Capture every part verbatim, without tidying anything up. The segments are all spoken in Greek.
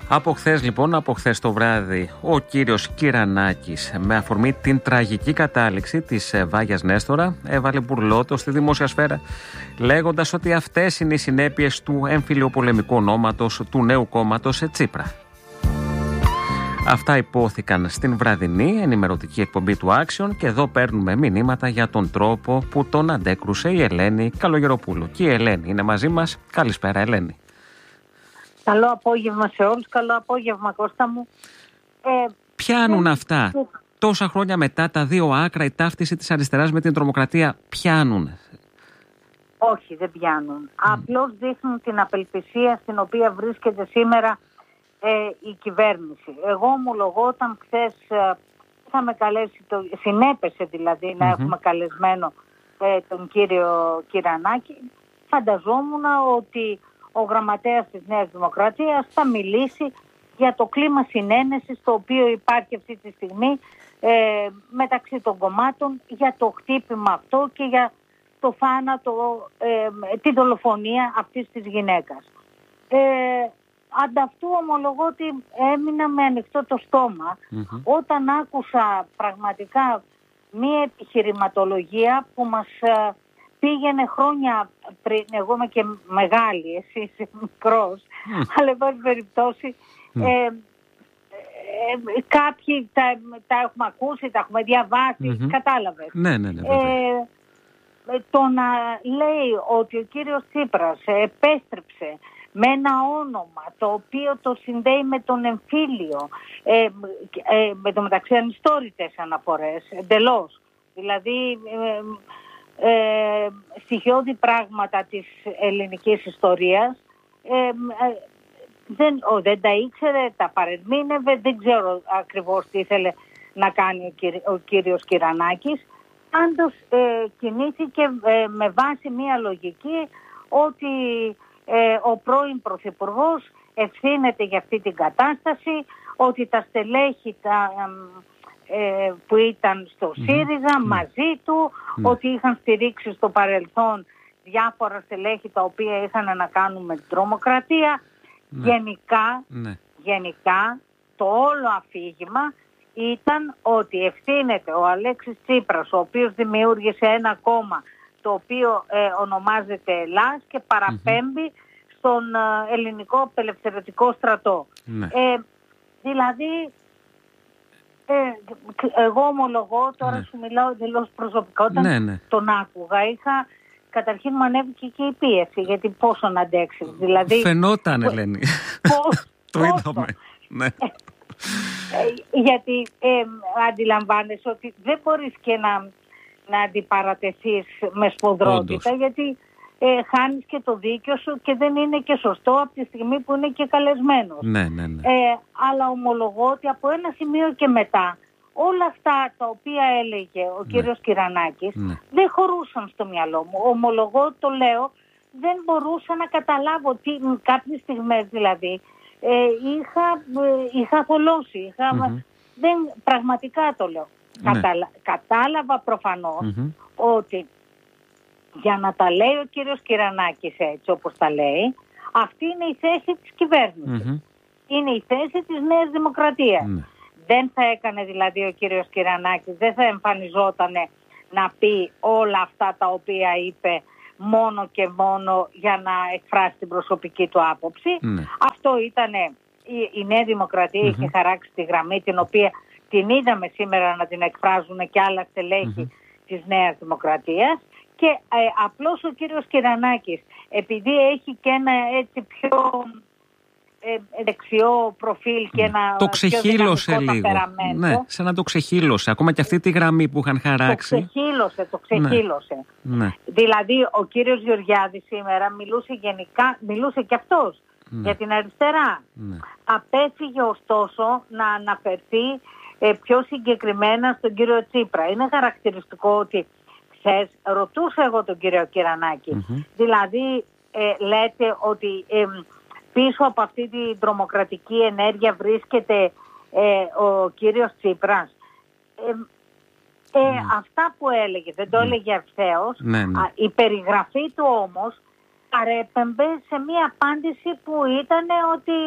Από χθες λοιπόν, από χθες το βράδυ, ο κύριος Κυρανάκης, με αφορμή την τραγική κατάληξη της Βάγιας Νέστορα, έβαλε μπουρλότο στη δημόσια σφαίρα, λέγοντας ότι αυτές είναι οι συνέπειες του εμφυλιοπολεμικού ονόματος του νέου κόμματος Τσίπρα. Αυτά υπόθηκαν στην βραδινή ενημερωτική εκπομπή του Action και εδώ παίρνουμε μηνύματα για τον τρόπο που τον αντέκρουσε η Ελένη Καλογεροπούλου. Και η Ελένη είναι μαζί μας. Καλησπέρα, Ελένη. Καλό απόγευμα σε όλους. Καλό απόγευμα, Κώστα μου. Ε, πιάνουν ε, αυτά. Ε, Τόσα χρόνια μετά τα δύο άκρα, η ταύτιση της αριστεράς με την τρομοκρατία, πιάνουν. Όχι, δεν πιάνουν. Mm. Απλώς δείχνουν την απελπισία στην οποία βρίσκεται σήμερα ε, η κυβέρνηση. Εγώ ομολογώ, όταν χθες ε, είχαμε καλέσει, το, συνέπεσε δηλαδή mm-hmm. να έχουμε καλεσμένο ε, τον κύριο Κυρανάκη, φανταζόμουν ότι ο γραμματέας της Νέας Δημοκρατίας θα μιλήσει για το κλίμα συνένεσης το οποίο υπάρχει αυτή τη στιγμή ε, μεταξύ των κομμάτων, για το χτύπημα αυτό και για το θάνατο, ε, την δολοφονία αυτής της γυναίκας. Ε, ανταυτού ομολογώ ότι έμεινα με ανοιχτό το στόμα mm-hmm. όταν άκουσα πραγματικά μία επιχειρηματολογία που μας ε, πήγαινε χρόνια πριν. Εγώ είμαι και μεγάλη, εσύ είσαι μικρός, mm. αλλά εν πάση περιπτώσει mm. ε, ε, ε, κάποιοι τα, τα έχουμε ακούσει, τα έχουμε διαβάσει, mm-hmm. κατάλαβες. Ναι, ναι, ναι, ε, το να λέει ότι ο κύριος Τσίπρας επέστρεψε με ένα όνομα το οποίο το συνδέει με τον εμφύλιο, ε, ε, με το μεταξύ ανιστόρητες αναφορές, εντελώς. Δηλαδή ε, ε, στοιχειώδη πράγματα της ελληνικής ιστορίας, ε, ε, δεν, ο, δεν τα ήξερε, τα παρερμήνευε, δεν ξέρω ακριβώς τι ήθελε να κάνει ο, κύρι, ο κύριος Κυρανάκης. Πάντως ε, κινήθηκε ε, με βάση μια λογική ότι ε, ο πρώην Πρωθυπουργός ευθύνεται για αυτή την κατάσταση, ότι τα στελέχη τα, ε, που ήταν στο ΣΥΡΙΖΑ mm. μαζί του, mm. ότι είχαν στηρίξει στο παρελθόν διάφορα στελέχη τα οποία είχαν να κάνουν με την τρομοκρατία. Mm. Γενικά, mm. γενικά το όλο αφήγημα ήταν ότι ευθύνεται ο Αλέξης Τσίπρας, ο οποίος δημιούργησε ένα κόμμα το οποίο ε, ονομάζεται Ελλάς και παραπέμπει mm-hmm. στον ε, ελληνικό απελευθερωτικό στρατό. Ναι. Ε, δηλαδή, ε, εγώ ομολογώ, τώρα ναι. σου μιλάω εντελώς προσωπικά, όταν ναι, ναι. τον άκουγα είχα, καταρχήν μου ανέβηκε και η πίεση, γιατί πόσο να αντέξεις. Δηλαδή, φαινόταν, Ελένη. Πώς, το είδαμε. Ναι. Ε, γιατί ε, αντιλαμβάνεσαι ότι δεν μπορείς και να, να αντιπαρατεθείς με σφοδρότητα, γιατί ε, χάνεις και το δίκιο σου και δεν είναι και σωστό από τη στιγμή που είναι και καλεσμένος. Ναι, ναι, ναι. Ε, αλλά ομολογώ ότι από ένα σημείο και μετά όλα αυτά τα οποία έλεγε ο ναι. κύριος Κυρανάκης ναι. δεν χωρούσαν στο μυαλό μου. Ομολογώ, το λέω, δεν μπορούσα να καταλάβω τι, κάποιες στιγμές δηλαδή Ε, είχα, ε, είχα θολώσει, είχα, mm-hmm. δεν, πραγματικά το λέω. Ναι. Καταλα, κατάλαβα προφανώς mm-hmm. ότι για να τα λέει ο κύριος Κυρανάκης έτσι όπως τα λέει, αυτή είναι η θέση της κυβέρνησης. Mm-hmm. Είναι η θέση της Νέας Δημοκρατίας. Mm-hmm. Δεν θα έκανε δηλαδή ο κύριος Κυρανάκης, δεν θα εμφανιζόταν να πει όλα αυτά τα οποία είπε μόνο και μόνο για να εκφράσει την προσωπική του άποψη. Mm. Αυτό ήταν η, η Νέα Δημοκρατία mm-hmm. είχε χαράξει τη γραμμή την οποία την είδαμε σήμερα να την εκφράζουν και άλλα στελέχη mm-hmm. της Νέας Δημοκρατίας και ε, απλώς ο κύριος Κυρανάκης, επειδή έχει και ένα έτσι πιο ε, δεξιό προφίλ και ένα το ξεχύλωσε λίγο. Ναι, σαν να το ξεχύλωσε. Ακόμα και αυτή τη γραμμή που είχαν χαράξει. Το ξεχύλωσε, το ξεχύλωσε. Ναι. Δηλαδή ο κύριος Γεωργιάδης σήμερα μιλούσε γενικά, μιλούσε και αυτός ναι. για την αριστερά. Ναι. Απέφυγε ωστόσο να αναφερθεί ε, πιο συγκεκριμένα στον κύριο Τσίπρα. Είναι χαρακτηριστικό ότι χθες ρωτούσα εγώ τον κύριο Κυρανάκη. Mm-hmm. Δηλαδή ε, λέτε ότι ε, πίσω από αυτή την τρομοκρατική ενέργεια βρίσκεται ε, ο κύριος Τσίπρας. Ε, ε, mm. Αυτά που έλεγε, δεν το έλεγε ευθέως. Mm. Α, η περιγραφή του όμως παρέπεμπε σε μία απάντηση που ήταν ότι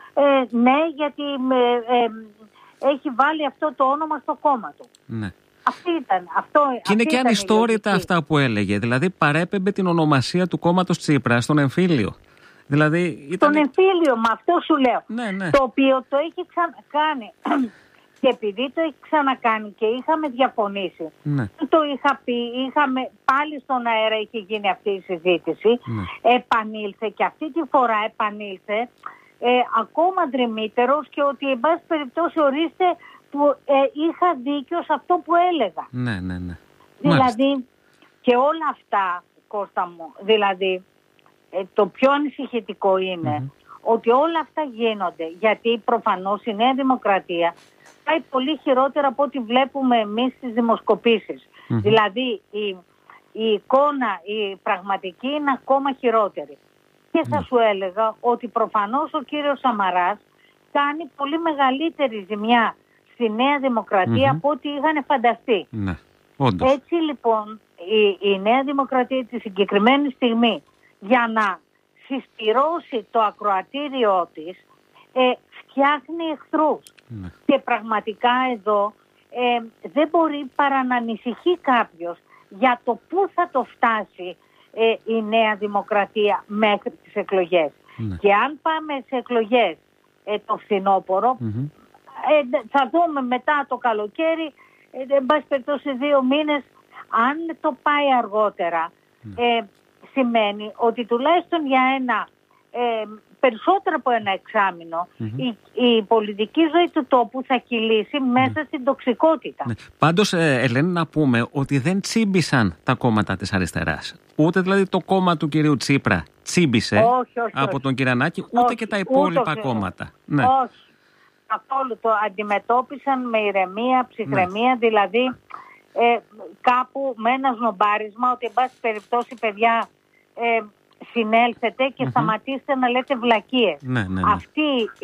Ε, ναι, γιατί ε, ε, έχει βάλει αυτό το όνομα στο κόμμα του. Ναι. Αυτή ήταν, αυτό, και είναι και ανιστόρητα αυτά που έλεγε. Δηλαδή παρέπεμπε την ονομασία του κόμματος Τσίπρα στον εμφύλιο. Δηλαδή, ήταν... Στον εμφύλιο, με αυτό σου λέω. Ναι, ναι. Το οποίο το έχει ξανακάνει. Και επειδή το έχει ξανακάνει και είχαμε διαφωνήσει, ναι. το είχα πει, είχαμε, πάλι στον αέρα είχε γίνει αυτή η συζήτηση, ναι. επανήλθε και αυτή τη φορά επανήλθε ε, ακόμα δρυμύτερος και ότι εν πάση περιπτώσει ορίστε που ε, είχα δίκιο σε αυτό που έλεγα. Ναι, ναι, ναι. Δηλαδή Μάλιστα. και όλα αυτά, Κώστα μου, δηλαδή ε, το πιο ανησυχητικό είναι mm-hmm. ότι όλα αυτά γίνονται γιατί προφανώς η Νέα Δημοκρατία πάει πολύ χειρότερα από ό,τι βλέπουμε εμείς στις δημοσκοπήσεις. Mm-hmm. Δηλαδή η, η εικόνα, η πραγματική είναι ακόμα χειρότερη. Και θα mm-hmm. σου έλεγα ότι προφανώς ο κύριος Σαμαράς κάνει πολύ μεγαλύτερη ζημιά στη Νέα Δημοκρατία mm-hmm. από ό,τι είχαν φανταστεί. Ναι, όντως. Έτσι λοιπόν η, η Νέα Δημοκρατία τη συγκεκριμένη στιγμή για να συσπυρώσει το ακροατήριό της ε, φτιάχνει εχθρούς. Ναι. Και πραγματικά εδώ ε, δεν μπορεί παρά να ανησυχεί κάποιος για το πού θα το φτάσει ε, η Νέα Δημοκρατία μέχρι τις εκλογές. Ναι. Και αν πάμε σε εκλογές ε, το φθινόπωρο mm-hmm. ε, θα δούμε μετά το καλοκαίρι ε, εν πάση περιπτώσει δύο μήνες αν το πάει αργότερα mm. ε, σημαίνει ότι τουλάχιστον για ένα ε, περισσότερο από ένα εξάμηνο mm-hmm. η, η πολιτική ζωή του τόπου θα κυλήσει μέσα mm. στην τοξικότητα. Ναι. Πάντως, ε, Ελένη, να πούμε ότι δεν τσίμπησαν τα κόμματα της αριστεράς. Ούτε δηλαδή το κόμμα του κυρίου Τσίπρα τσίμπησε όχι, όχι, από όχι. τον Κυρανάκη, ούτε όχι, και τα υπόλοιπα ούτε, κόμματα. Ναι. Όχι. Καθόλου το αντιμετώπισαν με ηρεμία, ψυχραιμία, ναι. δηλαδή ε, κάπου με ένα σνομπάρισμα ότι εν πάση περιπτώσει παιδιά ε, συνέλθετε και mm-hmm. σταματήστε να λέτε βλακίες. Ναι, ναι, ναι. Αυτή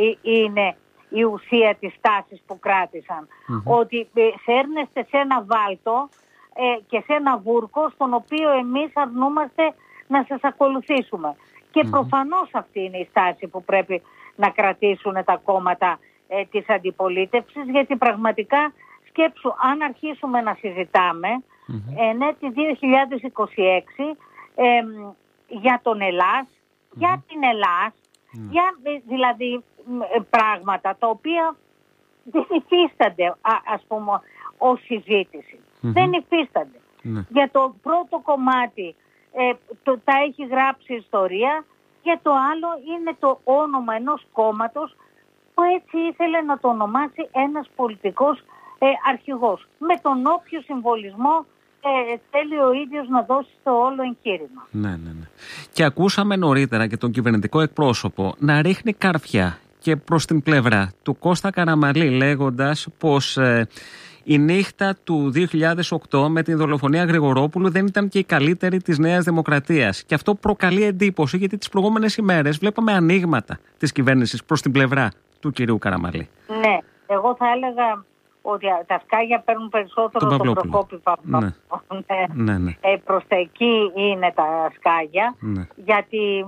είναι η ουσία της τάσης που κράτησαν. Mm-hmm. Ότι σέρνεστε σε ένα βάλτο ε, και σε ένα βούρκο στον οποίο εμείς αρνούμαστε να σας ακολουθήσουμε. Και mm-hmm. προφανώς αυτή είναι η στάση που πρέπει να κρατήσουν τα κόμματα ε, της αντιπολίτευσης, γιατί πραγματικά σκέψου αν αρχίσουμε να συζητάμε mm-hmm. εν έτη δύο χιλιάδες είκοσι έξι ε, για τον Ελλάς, mm-hmm. για την Ελλάς, mm-hmm. για δηλαδή πράγματα τα οποία δεν υφίστανται α, ας πούμε ως συζήτηση. Mm-hmm. Δεν υφίστανται. Mm-hmm. Για το πρώτο κομμάτι ε, το, τα έχει γράψει ιστορία, για το άλλο είναι το όνομα ενός κόμματος που έτσι ήθελε να το ονομάσει ένας πολιτικός ε, αρχηγός. Με τον όποιο συμβολισμό ε, θέλει ο ίδιος να δώσει στο όλο εγχείρημα. Ναι, ναι, ναι. Και ακούσαμε νωρίτερα και τον κυβερνητικό εκπρόσωπο να ρίχνει καρφιά και προς την πλευρά του Κώστα Καραμανλή, λέγοντας πως ε, η νύχτα του δύο χιλιάδες οκτώ με την δολοφονία Γρηγορόπουλου δεν ήταν και η καλύτερη της Νέας Δημοκρατίας. Και αυτό προκαλεί εντύπωση, γιατί τις προηγούμενες ημέρες βλέπαμε ανοίγματα της κυβέρνησης προς την πλευρά του κυρίου Καραμανλή. Ναι, εγώ θα έλεγα ότι τα σκάγια παίρνουν περισσότερο τον Προκόπη Παπαδόπουλο. Ναι. Ναι, ναι. Ε, προς τα εκεί είναι τα σκάγια, ναι. γιατί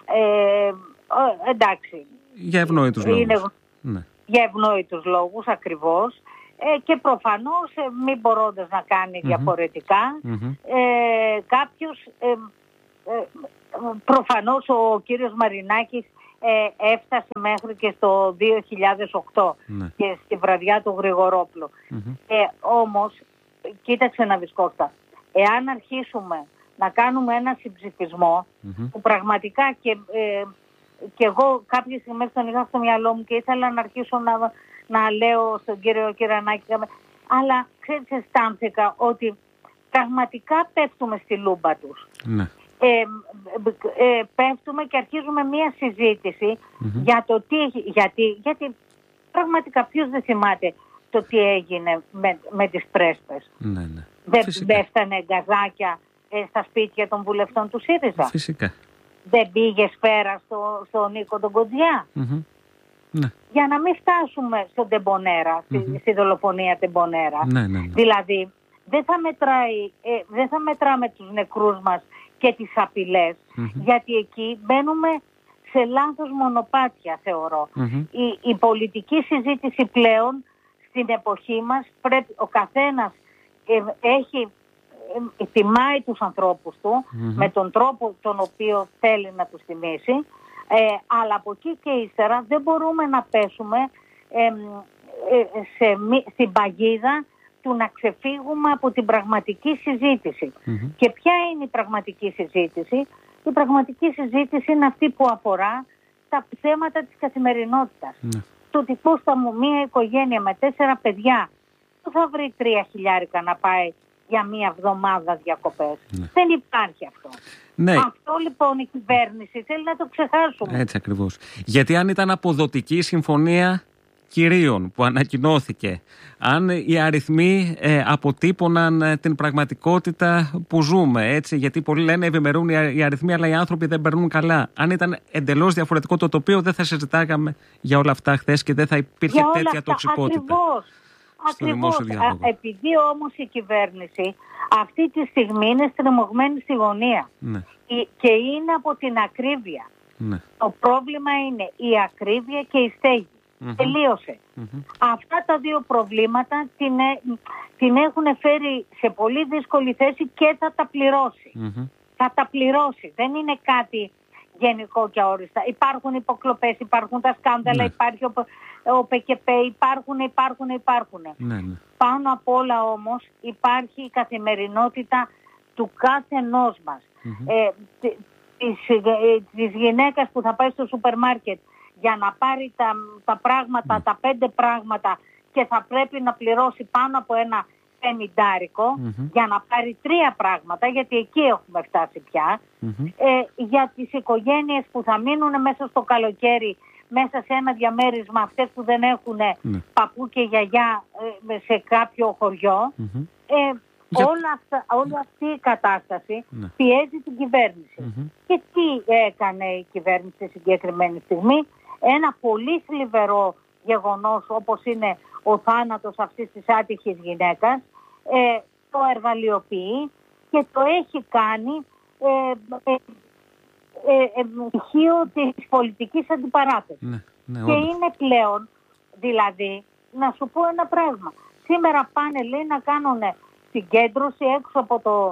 ε, εντάξει. Για ευνόητους λόγους. Είναι, ναι. Για ευνόητους λόγους ακριβώς. Ε, και προφανώς ε, μην μπορώντας να κάνει mm-hmm. διαφορετικά mm-hmm. Ε, κάποιος ε, ε, προφανώς ο κύριος Μαρινάκης ε, έφτασε μέχρι και στο δύο χιλιάδες οκτώ mm-hmm. και στη βραδιά του Γρηγορόπουλου mm-hmm. ε, όμως κοίταξε να δεις Κώστα, εάν αρχίσουμε να κάνουμε ένα συμψηφισμό mm-hmm. που πραγματικά και, ε, και εγώ κάποιες στιγμές τον είχα στο μυαλό μου και ήθελα να αρχίσω να να λέω στον κύριο Κυρανάκη, αλλά ξέρεις, αισθάνθηκα ότι πραγματικά πέφτουμε στη λούμπα τους. Ναι. Ε, ε, πέφτουμε και αρχίζουμε μία συζήτηση mm-hmm. για το τι, γιατί, γιατί πραγματικά ποιος δεν θυμάται το τι έγινε με, με τις πρέσπες. Ναι, ναι. Δεν έφτανε γκαζάκια ε, στα σπίτια των βουλευτών του ΣΥΡΙΖΑ. Φυσικά. Δεν πήγε σφαίρα στο, στο Νίκο τον Κοντζιά. Mm-hmm. Ναι. Για να μην φτάσουμε στον Τεμπονέρα, mm-hmm. στη, στη δολοφονία Τεμπονέρα. Ναι, ναι, ναι. Δηλαδή, δεν θα, μετράει, ε, δεν θα μετράμε τους νεκρούς μας και τις απειλές, mm-hmm. γιατί εκεί μπαίνουμε σε λάθος μονοπάτια, θεωρώ. Mm-hmm. Η, η πολιτική συζήτηση πλέον στην εποχή μας πρέπει ο καθένας ε, έχει, ε, τιμάει τους ανθρώπους του mm-hmm. με τον τρόπο τον οποίο θέλει να τους τιμήσει, ε, αλλά από εκεί και ύστερα δεν μπορούμε να πέσουμε ε, ε, σε, στην παγίδα του να ξεφύγουμε από την πραγματική συζήτηση. Mm-hmm. Και ποια είναι η πραγματική συζήτηση? Η πραγματική συζήτηση είναι αυτή που αφορά τα θέματα της καθημερινότητας. Mm-hmm. Το ότι πώς θα μου μία οικογένεια με τέσσερα παιδιά που θα βρει τρία χιλιάρικα να πάει για μία εβδομάδα διακοπές. Ναι. Δεν υπάρχει αυτό. Ναι. Αυτό λοιπόν η κυβέρνηση θέλει να το ξεχάσουμε. Έτσι ακριβώς. Γιατί αν ήταν αποδοτική η συμφωνία κυρίων που ανακοινώθηκε, αν οι αριθμοί ε, αποτύπωναν ε, την πραγματικότητα που ζούμε, έτσι, γιατί πολλοί λένε ευημερούν οι αριθμοί αλλά οι άνθρωποι δεν περνούν καλά. Αν ήταν εντελώς διαφορετικό το τοπίο δεν θα συζητάγαμε για όλα αυτά χθες και δεν θα υπήρχε τέτοια αυτά, τοξικότητα. Ακριβώς. Ακριβώς. Α, επειδή όμως η κυβέρνηση αυτή τη στιγμή είναι στριμωγμένη στη γωνία, ναι, και είναι από την ακρίβεια. Ναι. Το πρόβλημα είναι η ακρίβεια και η στέγη. Mm-hmm. Τελείωσε. Mm-hmm. Αυτά τα δύο προβλήματα την, την έχουν φέρει σε πολύ δύσκολη θέση και θα τα πληρώσει. Mm-hmm. Θα τα πληρώσει. Δεν είναι κάτι γενικό και αόριστα. Υπάρχουν υποκλοπές, υπάρχουν τα σκάνδαλα, mm-hmm. υπάρχει ο, ο ΠΚΠ, υπάρχουν, υπάρχουν, υπάρχουν. Mm-hmm. Πάνω απ' όλα όμως υπάρχει η καθημερινότητα του κάθε ενός μας. Mm-hmm. Ε, της, της γυναίκας που θα πάει στο σούπερ μάρκετ για να πάρει τα, τα πράγματα, mm. τα πέντε πράγματα και θα πρέπει να πληρώσει πάνω από ένα πενηντάρικο mm-hmm. για να πάρει τρία πράγματα, γιατί εκεί έχουμε φτάσει πια. Mm-hmm. Ε, για τις οικογένειες που θα μείνουν μέσα στο καλοκαίρι, μέσα σε ένα διαμέρισμα, αυτές που δεν έχουν mm. παππού και γιαγιά ε, σε κάποιο χωριό, mm-hmm. ε, για... όλα αυτά, όλη αυτή η κατάσταση mm. πιέζει την κυβέρνηση. Mm-hmm. Και τι έκανε η κυβέρνηση στη συγκεκριμένη στιγμή? Ένα πολύ θλιβερό γεγονός όπως είναι ο θάνατος αυτής της άτυχης γυναίκας, ε, το εργαλειοποιεί και το έχει κάνει ε, ε, ε, ε, στοιχείο της πολιτικής αντιπαράθεσης. Ναι, ναι, και είναι πλέον, δηλαδή, να σου πω ένα πράγμα. Σήμερα πάνε, λέει, να κάνουν συγκέντρωση έξω από το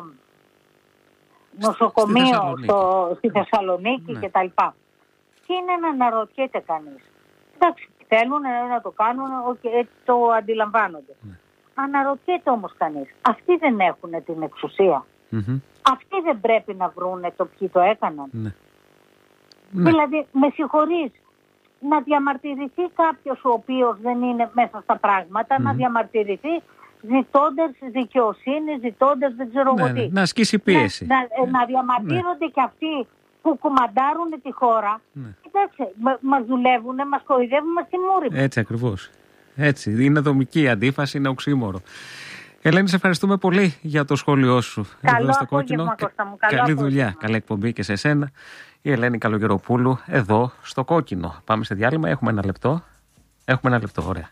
νοσοκομείο στη Θεσσαλονίκη, στο, στη Θεσσαλονίκη ναι. κτλ. Και είναι να αναρωτιέται κανείς. Εντάξει, θέλουν να το κάνουν, okay, το αντιλαμβάνονται. Ναι. Αναρωτιέται όμως κανείς. Αυτοί δεν έχουν την εξουσία. Mm-hmm. Αυτοί δεν πρέπει να βρούνε το ποιοι το έκαναν. Ναι. Δηλαδή, με συγχωρείς, να διαμαρτυρηθεί κάποιος ο οποίος δεν είναι μέσα στα πράγματα, mm-hmm. να διαμαρτυρηθεί ζητώντας δικαιοσύνη, ζητώντας δεν ξέρω εγώ τι. Να ασκήσει πίεση. Να, να, να διαμαρτύρονται ναι. και αυτοί που κουμαντάρουν τη χώρα. Ναι. Κοιτάξτε, μας δουλεύουν, μας κοροϊδεύουν, μας τιμωρούν. Έτσι ακριβώς. Έτσι. Είναι δομική αντίφαση, είναι οξύμορο. Ελένη, σε ευχαριστούμε πολύ για το σχόλιο σου. Καλό εδώ στο απόγευμα, Κόκκινο. Κώστα μου. Καλό καλή απόγευμα. δουλειά, καλή εκπομπή και σε εσένα. Η Ελένη Καλογεροπούλου εδώ στο Κόκκινο. Πάμε σε διάλειμμα, έχουμε ένα λεπτό. Έχουμε ένα λεπτό, ωραία.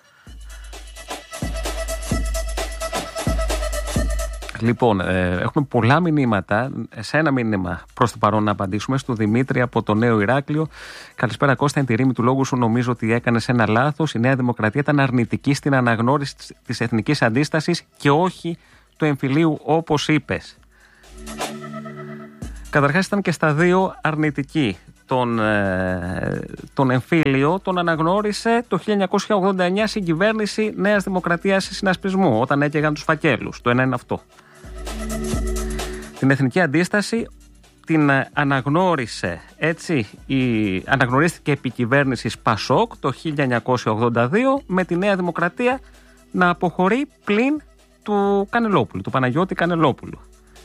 Λοιπόν, ε, έχουμε πολλά μηνύματα. Σε ένα μήνυμα προς το παρόν να απαντήσουμε στο Δημήτρη από το Νέο Ηράκλειο. Καλησπέρα Κώστα, εν τη ρήμη του λόγου σου νομίζω ότι έκανες ένα λάθος. Η Νέα Δημοκρατία ήταν αρνητική στην αναγνώριση της εθνικής αντίστασης και όχι του εμφυλίου όπως είπες. Καταρχάς ήταν και στα δύο αρνητική. Τον, ε, τον εμφύλιο τον αναγνώρισε το χίλια εννιακόσια ογδόντα εννιά συγκυβέρνηση Νέας Δημοκρατίας Συνασπισμού, όταν έκαιγαν τους φακέλους. Το ένα είναι αυτό. Την εθνική αντίσταση την αναγνώρισε, έτσι, η, αναγνωρίστηκε επί κυβέρνησης Πασόκ το χίλια εννιακόσια ογδόντα δύο με τη Νέα Δημοκρατία να αποχωρεί πλην του Κανελόπουλου, του Παναγιώτη Κανελόπουλου.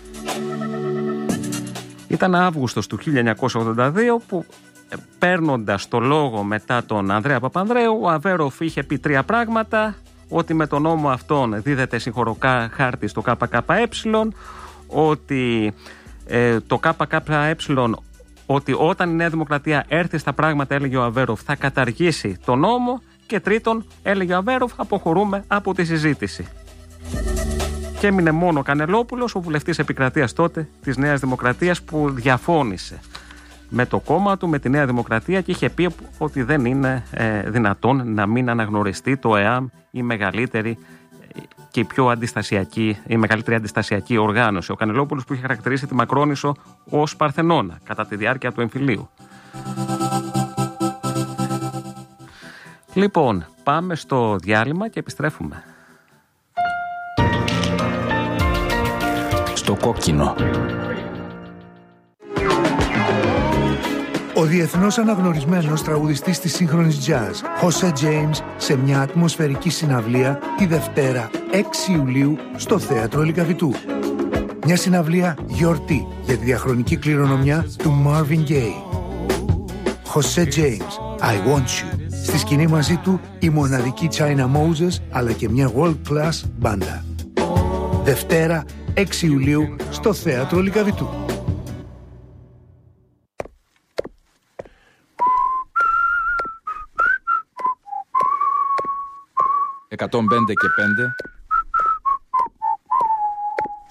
Ήταν Αύγουστος του χίλια εννιακόσια ογδόντα δύο που, παίρνοντας το λόγο μετά τον Ανδρέα Παπανδρέου, ο Αβέροφ είχε πει τρία πράγματα: ότι με τον νόμο αυτόν δίδεται συγχωροκά χάρτη στο ΚΚΕ, ότι ε, το ΚΚΕ, ότι όταν η Νέα Δημοκρατία έρθει στα πράγματα, έλεγε ο Αβέροφ, θα καταργήσει τον νόμο, και τρίτον, έλεγε ο Αβέροφ, αποχωρούμε από τη συζήτηση. Και έμεινε μόνο ο Κανελόπουλος, ο βουλευτής επικρατείας τότε της Νέας Δημοκρατίας, που διαφώνησε με το κόμμα του, με τη Νέα Δημοκρατία, και είχε πει ότι δεν είναι ε, δυνατόν να μην αναγνωριστεί το ΕΑΜ, η μεγαλύτερη και η πιο αντιστασιακή, η μεγαλύτερη αντιστασιακή οργάνωση. Ο Κανελόπουλος, που είχε χαρακτηρίσει τη Μακρόνισσο ως Παρθενώνα κατά τη διάρκεια του εμφυλίου. Λοιπόν, πάμε στο διάλειμμα και επιστρέφουμε. Στο κόκκινο. Ο διεθνώς αναγνωρισμένος τραγουδιστής της σύγχρονης jazz, José James, σε μια ατμοσφαιρική συναυλία τη Δευτέρα έξι Ιουλίου στο Θέατρο Λυκαβητού. Μια συναυλία γιορτή για τη διαχρονική κληρονομιά του Marvin Gaye. José James, I Want You. Στη σκηνή μαζί του η μοναδική China Moses, αλλά και μια world class μπάντα. Δευτέρα έξι Ιουλίου στο Θέατρο Λυκαβητού. εκατόν πέντε και πέντε